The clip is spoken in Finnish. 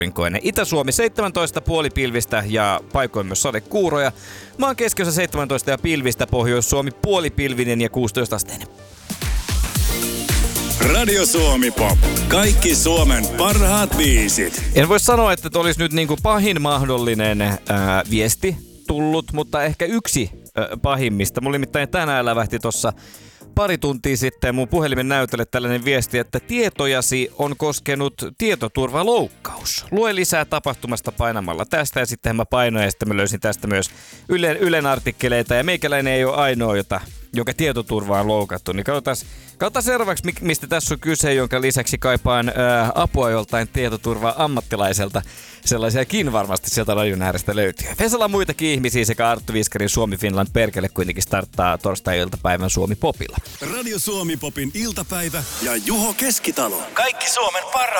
aurinkoinen. Itä-Suomi 17 puolipilvistä ja paikoin myös sadekuuroja. Maan keskiössä 17 ja pilvistä, Pohjois-Suomi puolipilvinen ja 16 asteinen. Radio Suomi Pop. Kaikki Suomen parhaat biisit. En voi sanoa, että olisi nyt niinku pahin mahdollinen viesti tullut, mutta ehkä yksi pahimmista. Mulla nimittäin tänään lävähti tuossa pari tuntia sitten mun puhelimen näytölle tällainen viesti, että tietojasi on koskenut tietoturvaloukkaus. Lue lisää tapahtumasta painamalla tästä ja sitten mä painoin ja sitten mä löysin tästä myös Ylen artikkeleita ja meikäläinen ei ole ainoa, jonka tietoturva on loukattu. Niin katsotaan seuraavaksi, mistä tässä on kyse, jonka lisäksi kaipaan apua joltain tietoturva-ammattilaiselta. Sellaisiakin varmasti sieltä radion äärestä löytyy. Vesalla on muitakin ihmisiä sekä Arttu Viskarin Suomi Finland perkele kuitenkin starttaa torstai-iltapäivän Suomi Popilla. Radio Suomi Popin iltapäivä ja Juho Keskitalo. Kaikki Suomen parhaat